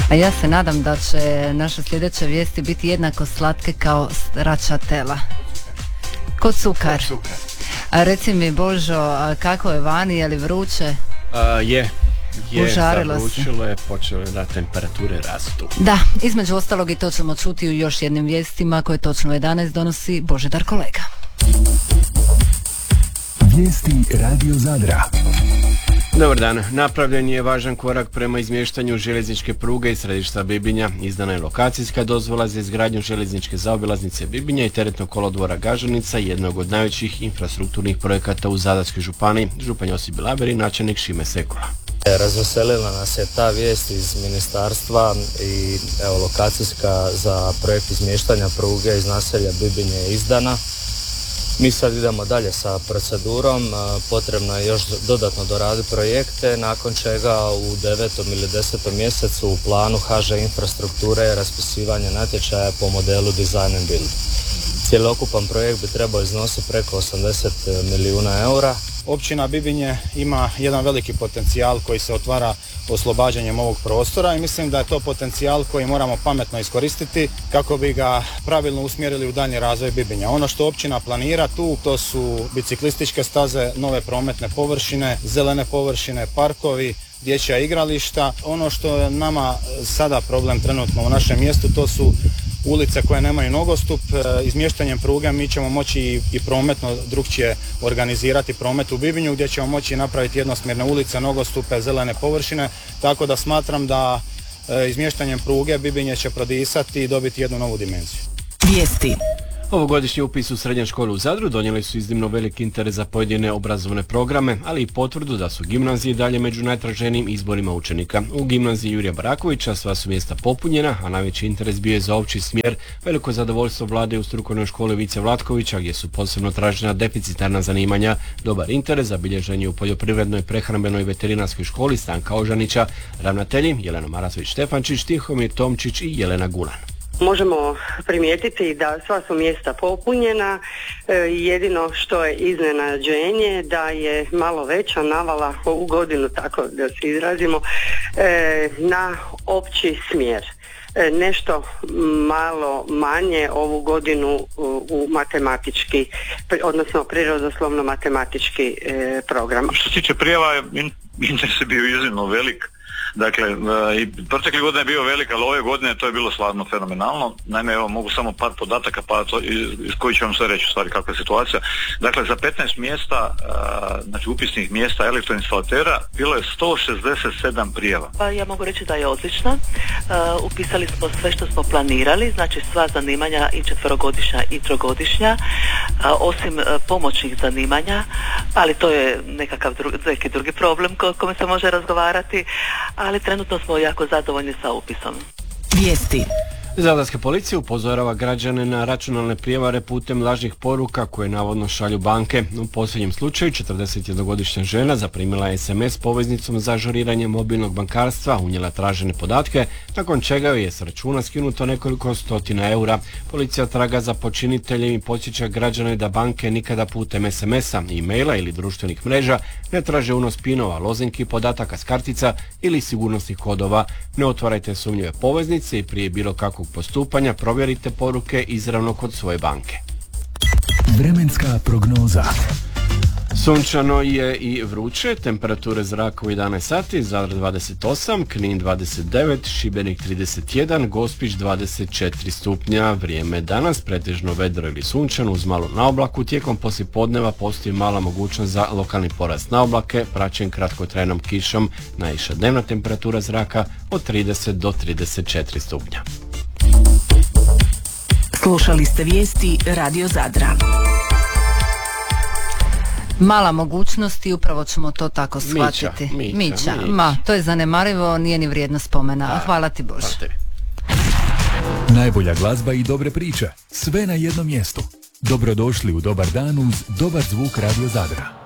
A ja se nadam da će naše sljedeće vijesti biti jednako slatke kao račatela. Kod cukar. A reci mi, Božo, kako je vani, je li vruće? Je, zavrućilo je, počelo je da temperature rastu. Da, između ostalog i to ćemo čuti u još jednim vijestima koje točno 11 donosi Božidar kolega. Vijesti Radio Zadra. Dobar dan, napravljen je važan korak prema izmještanju željezničke pruge iz središta Bibinja. Izdana je lokacijska dozvola za izgradnju željezničke zaobilaznice Bibinja i teretnog kolodvora Gaženica, jednog od najvećih infrastrukturnih projekata u Zadarskoj županiji. Župan Josip Bilaberi, načelnik Šime Sekula. Razveselila nas je ta vijest iz ministarstva i lokacijska za projekt izmještanja pruge iz naselja Bibinje je izdana. Mi sad idemo dalje sa procedurom, potrebno je još dodatno doraditi projekte, nakon čega u 9. ili 10. mjesecu u planu HŽ infrastrukture je raspisivanje natječaja po modelu Design and Build. Cjelokupan projekt bi trebao iznositi preko 80 milijuna eura. Općina Bibinje ima jedan veliki potencijal koji se otvara oslobađanjem ovog prostora i mislim da je to potencijal koji moramo pametno iskoristiti kako bi ga pravilno usmjerili u daljnji razvoj Bibinja. Ono što općina planira tu, to su biciklističke staze, nove prometne površine, zelene površine, parkovi, dječja igrališta. Ono što je nama sada problem trenutno u našem mjestu, to su ulice koje nemaju nogostup. Izmještanjem pruge mi ćemo moći i prometno drukčije organizirati promet u Bibinju, gdje ćemo moći napraviti jednosmjerne ulice, nogostupe, zelene površine, tako da smatram da izmještanjem pruge Bibinje će prodisati i dobiti jednu novu dimenziju. Vijesti. Ovogodišnji upis u srednje škole u Zadru donijeli su iznimno veliki interes za pojedine obrazovne programe, ali i potvrdu da su gimnazije dalje među najtraženijim izborima učenika. U gimnaziji Jurija Barakovića sva su mjesta popunjena, a najveći interes bio je za opći smjer. Veliko zadovoljstvo vlade u strukovnoj školi Vice Vlatkovića, gdje su posebno tražena deficitarna zanimanja. Dobar interes zabilježen je u poljoprivrednoj, prehrambenoj i veterinarskoj školi Stanka Ožanića. Ravnatelji Jelena Marasović-Štefančić, Tihomir Tomčić i Jelena Gulan. Možemo primijetiti da sva su mjesta popunjena, jedino što je iznenađenje da je malo veća navala ovu godinu, tako da se izrazimo, na opći smjer. Nešto malo manje ovu godinu u matematički, odnosno prirodoslovno-matematički program. Što se tiče prijava, interes je bio iznimno velik. Dakle, i protekle godine je bio velik, ali ove godine to je bilo stvarno fenomenalno. Naime, evo, mogu samo par podataka, pa to, iz koji ću vam sve reći u stvari kakva je situacija. Dakle, za 15 mjesta, znači upisnih mjesta elektroinstalatera, bilo je 167 prijava. Pa ja mogu reći da je odlična. Upisali smo sve što smo planirali, znači sva zanimanja i četverogodišnja i trogodišnja, osim pomoćnih zanimanja, ali to je neki drugi problem o kome se može razgovarati, ali trenutno smo jako zadovoljni sa upisom. Vijesti. Zadarska policija upozorava građane na računalne prijevare putem lažnih poruka koje navodno šalju banke. U posljednjem slučaju 41-godišnja žena zaprimila je SMS poveznicom za ažuriranje mobilnog bankarstva, unijela tražene podatke, nakon čega joj je s računa skinuto nekoliko stotina eura. Policija traga za počiniteljem i podsjeća građane da banke nikada putem SMS-a, e-maila ili društvenih mreža ne traže unos pinova, lozinki, podataka s kartica ili sigurnosnih kodova. Ne otvarajte sumnjive poveznice i prije bilo kakvog postupanja provjerite poruke izravno kod svoje banke. Vremenska prognoza. Sunčano je i vruće, temperature zraka u 11 sati, Zadar 28, Knin 29, Šibenik 31, Gospić 24 stupnja. Vrijeme danas pretežno vedro ili sunčano uz malo naoblaku. Tijekom poslijepodneva postoji mala mogućnost za lokalni porast na oblake, praćen kratkotrajnom kišom. Najviša dnevna temperatura zraka od 30 do 34 stupnja. Slušali ste vijesti Radio Zadra. Mala mogućnost i upravo ćemo to tako shvatiti. Mića. Ma, to je zanemarivo, nije ni vrijedno spomena. Hvala ti Bože. Najbolja glazba i dobre priče. Sve na jednom mjestu. Dobrodošli u Dobar dan uz dobar zvuk Radio Zadra.